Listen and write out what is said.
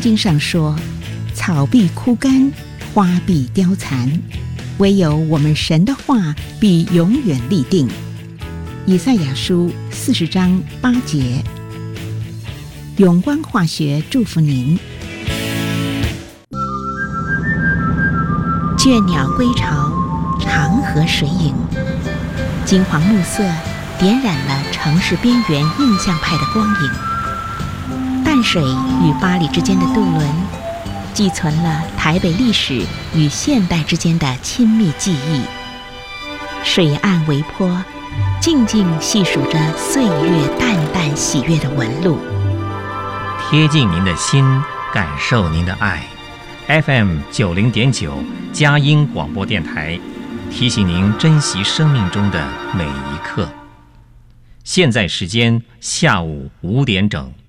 经上说，草必枯干，花必凋残，唯有我们神的话必永远立定。以赛亚书40章8节。永光化学祝福您。倦鸟归巢，长河水影，金黄暮色点染了城市边缘印象派的光影。淡水与八里之间的渡轮，寄存了台北历史与现代之间的亲密记忆。水岸微波，静静细数着岁月淡淡喜悦的纹路， 贴近您的心，感受您的爱。FM 90.9佳音广播电台，提醒您珍惜生命中的每一刻。现在时间下午5点整。